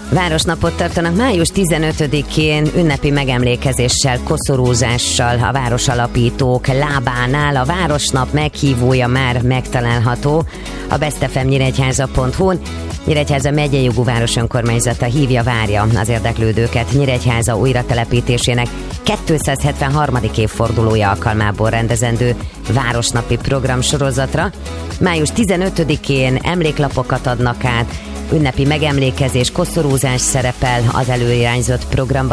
Városnapot tartanak május 15-én ünnepi megemlékezéssel, koszorúzással a városalapítók lábánál. A Városnap meghívója már megtalálható a bestfm.nyíregyháza.hu-n. Nyíregyháza megyei jogú város önkormányzata hívja, várja az érdeklődőket Nyíregyháza újratelepítésének 273. évfordulója alkalmából rendezendő városnapi programsorozatra. Május 15-én emléklapokat adnak át, ünnepi megemlékezés, koszorúzás szerepel az előirányzott programban.